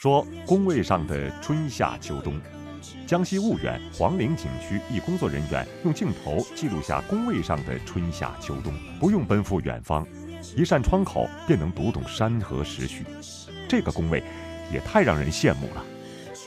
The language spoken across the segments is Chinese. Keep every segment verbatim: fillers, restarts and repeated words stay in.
说工位上的春夏秋冬。江西婺源黄陵景区一工作人员用镜头记录下工位上的春夏秋冬，不用奔赴远方，一扇窗口便能读懂山河时序。这个工位也太让人羡慕了。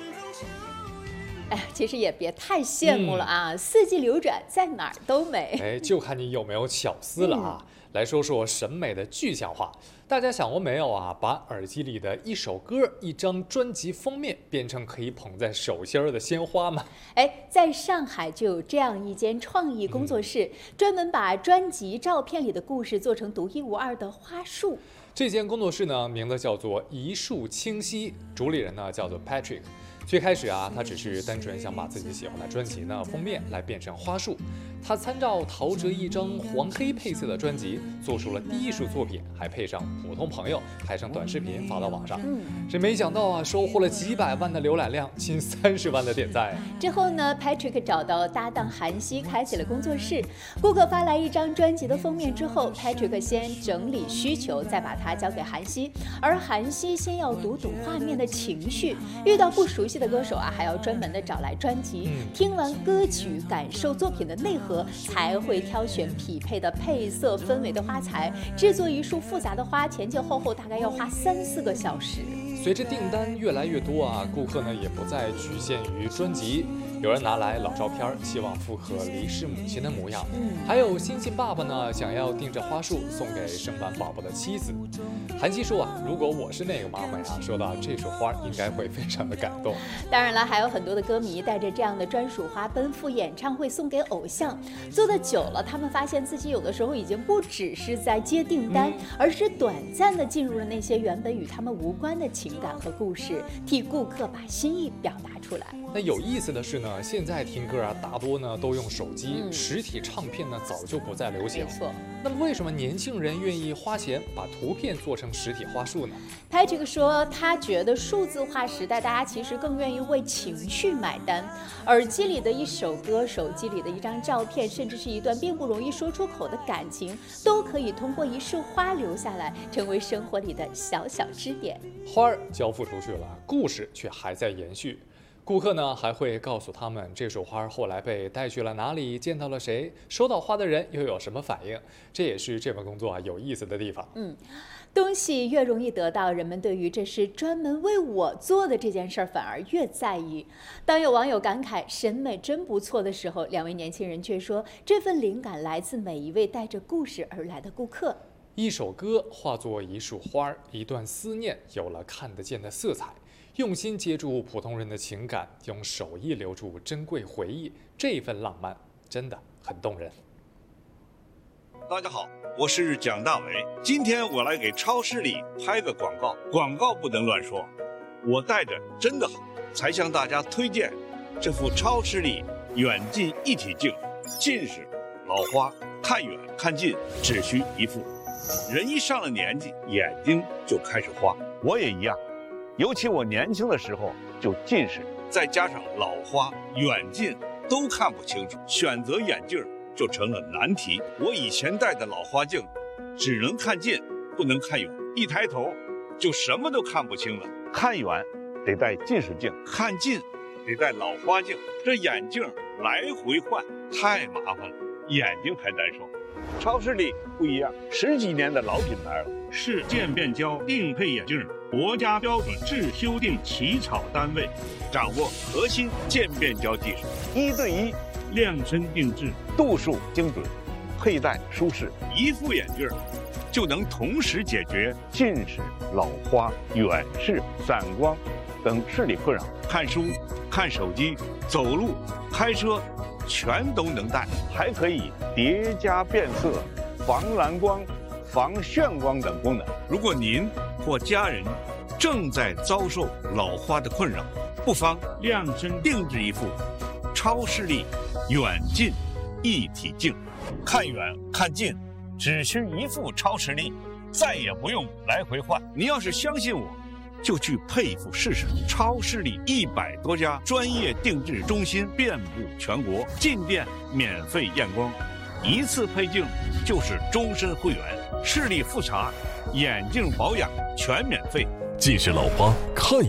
哎，其实也别太羡慕了啊！嗯、四季流转，在哪儿都美。 哎，就看你有没有巧思了啊！嗯、来说说审美的具象化。大家想过没有啊？把耳机里的一首歌、一张专辑封面变成可以捧在手心的鲜花吗？ 哎，在上海就有这样一间创意工作室，嗯、专门把专辑照片里的故事做成独一无二的花束。 这间工作室呢，名字叫做一树清溪，主理人呢叫做 Patrick。最开始啊，他只是单纯想把自己喜欢的专辑呢封面来变成花束。他参照陶喆一张黄黑配色的专辑，做出了第一束作品，还配上普通朋友，拍成短视频发到网上。嗯，这没想到啊，收获了几百万的浏览量，近三十万的点赞。 之后呢 ，Patrick 找到搭档韩熙，开启了工作室。顾客发来一张专辑的封面之后 ，Patrick 先整理需求，再把它交给韩熙，而韩熙先要读懂画面的情绪，遇到不熟悉的歌手啊，还要专门的找来专辑，嗯、听完歌曲，感受作品的内核，才会挑选匹配的配色、氛围的花材，制作一束复杂的花，前前后后大概要花三四个小时。 随着订单越来越多啊，顾客呢也不再局限于专辑。有人拿来老照片，希望复刻离世母亲的模样；嗯、还有新晋爸爸呢，想要订着花束送给生完宝宝的妻子。韩熙说啊，如果我是那个妈妈呀，收到这束花应该会非常的感动。 当然了，还有很多的歌迷带着这样的专属花奔赴演唱会，送给偶像。做得久了，他们发现自己有的时候已经不只是在接订单，嗯、而是短暂的进入了那些原本与他们无关的情感和故事，替顾客把心意表达出来。 那有意思的是呢，现在听歌啊，大多呢都用手机， 嗯、 实体唱片呢早就不再流行。 没错。 那么为什么年轻人愿意花钱把图片做成实体花束呢？ Patrick 说，他觉得数字化时代，大家其实更愿意为情绪买单。耳机里的一首歌，手机里的一张照片，甚至是一段并不容易说出口的感情，都可以通过一束花留下来，成为生活里的小小支点。 花儿交付出去了，故事却还在延续。顾客呢还会告诉他们这束花后来被带去了哪里，见到了谁，收到花的人又有什么反应，这也是这份工作啊有意思的地方。 嗯，东西越容易得到，人们对于这是专门为我做的这件事儿反而越在意。当有网友感慨审美真不错的时候，两位年轻人却说，这份灵感来自每一位带着故事而来的顾客。 一首歌化作一束花，一段思念有了看得见的色彩。用心接住普通人的情感，用手艺留住珍贵回忆，这份浪漫真的很动人。 大家好，我是蒋大为，今天我来给超市里拍个广告，广告不能乱说，我带着真的好，才向大家推荐这副超市里远近一体镜。近视、老花，看远看近只需一副。人一上了年纪，眼睛就开始花，我也一样。尤其我年轻的时候就近视，再加上老花，远近都看不清楚，选择眼镜就成了难题。我以前戴的老花镜只能看近，不能看远，一抬头就什么都看不清了。看远得戴近视镜，看近得戴老花镜，这眼镜来回换太麻烦了，眼睛还难受。超市里不一样，十几年的老品牌了，是渐变焦定配眼镜，国家标准制修订起草单位，掌握核心渐变焦技术，一对一量身定制，度数精准，佩戴舒适，一副眼镜就能同时解决近视、老花、远视、散光等视力困扰，看书、看手机、走路、开车全都能戴，还可以叠加变色、防蓝光、防眩光等功能。如果您或家人正在遭受老花的困扰，不妨量身定制一副超视力远近一体镜，看远看近只需一副超视力，再也不用来回换。您要是相信我，就去配一副试试。超视力一百多家专业定制中心遍布全国，进店免费验光，一次配镜就是终身会员，视力复查、眼镜保养全免费。 近视老花看